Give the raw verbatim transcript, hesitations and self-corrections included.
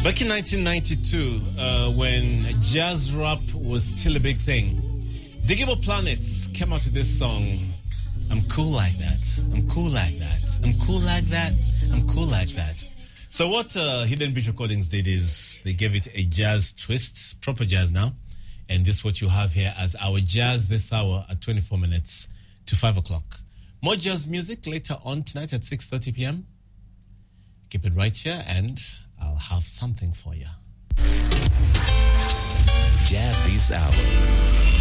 Back in nineteen ninety-two, uh, when jazz rap was still a big thing, Digable Planets came out with this song, I'm cool like that, I'm cool like that, I'm cool like that, I'm cool like that. So what uh, Hidden Beach Recordings did is they gave it a jazz twist, proper jazz now, and this is what you have here as our jazz this hour at twenty-four minutes to five o'clock. More jazz music later on tonight at six thirty p.m. Keep it right here and I'll have something for you. Jazz this hour.